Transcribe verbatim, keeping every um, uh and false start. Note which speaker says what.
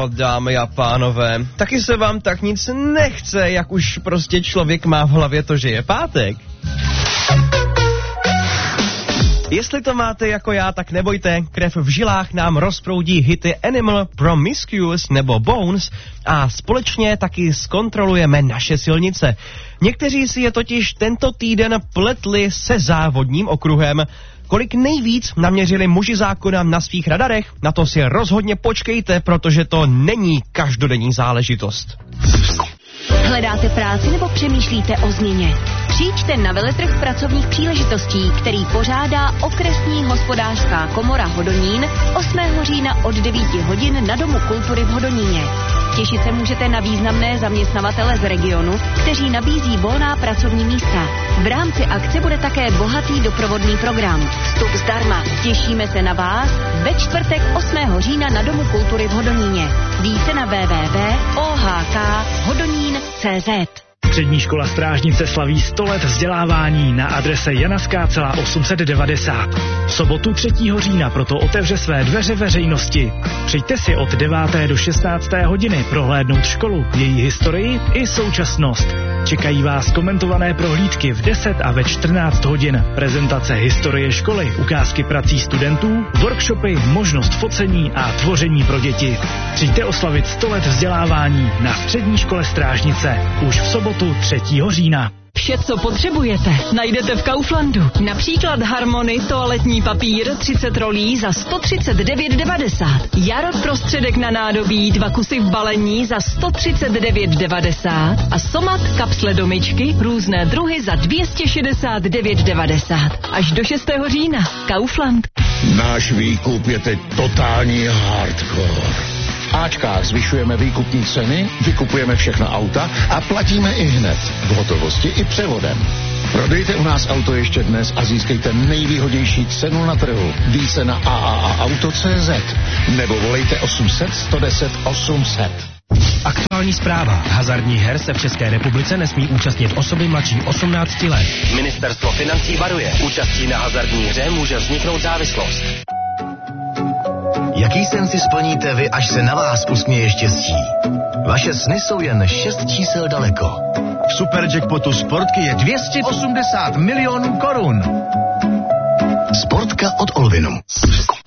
Speaker 1: No, dámy a pánové, taky se vám tak nic nechce, jak už prostě člověk má v hlavě to, že je pátek. Jestli to máte jako já, tak nebojte, krev v žilách nám rozproudí hity Animal, Promiscuous nebo Bones a společně taky zkontrolujeme naše silnice. Někteří si je totiž tento týden pletli se závodním okruhem. Kolik nejvíc naměřili muži zákona na svých radarech, na to si rozhodně počkejte, protože to není každodenní záležitost.
Speaker 2: Hledáte práci nebo přemýšlíte o změně? Přijďte na veletrh pracovních příležitostí, který pořádá Okresní hospodářská komora Hodonín osmého října od devíti hodin na Domu kultury v Hodoníně. Těšit se můžete na významné zaměstnavatele z regionu, kteří nabízí volná pracovní místa. V rámci akce bude také bohatý doprovodný program. Vstup zdarma. Těšíme se na vás ve čtvrtek osmého října na Domu kultury v Hodoníně. Více na w w w tečka o h k hodonín tečka c z.
Speaker 3: Střední škola Strážnice slaví sto let vzdělávání na adrese Janaská celá osm set devadesát. V sobotu třetího října proto otevře své dveře veřejnosti. Přijďte si od deváté do šestnácté hodiny prohlédnout školu, její historii i současnost. Čekají vás komentované prohlídky v deset a ve čtrnáct hodin, prezentace historie školy, ukázky prací studentů, workshopy, možnost focení a tvoření pro děti. Přijďte oslavit sto let vzdělávání na Střední škole Strážnice už v sobotu třetího října.
Speaker 4: Vše, co potřebujete, najdete v Kauflandu. Například Harmony toaletní papír třicet rolí za sto třicet devět devadesát. Jarod prostředek na nádobí dva kusy v balení za sto třicet devět devadesát a Somat kapsle do myčky různé druhy za dvě stě šedesát devět devadesát. Až do šestého října. Kaufland.
Speaker 5: Náš výkup je teď totální hardcore. V Ačkách zvyšujeme výkupní ceny, vykupujeme všechna auta a platíme i hned. V hotovosti i převodem. Prodejte u nás auto ještě dnes a získejte nejvýhodnější cenu na trhu. Více na a a a auto tečka cé zet nebo volejte osm set, sto deset, osm set.
Speaker 6: Aktuální zpráva. Hazardních her se v České republice nesmí účastnit osoby mladší osmnácti let.
Speaker 7: Ministerstvo financí varuje. Účastí na hazardní hře může vzniknout závislost.
Speaker 8: Jaký sen si splníte vy, až se na vás usměje štěstí? Vaše sny jsou jen šest čísel daleko. V Superjackpotu Sportky je dvě stě osmdesát milionů korun. Sportka od Olvinu.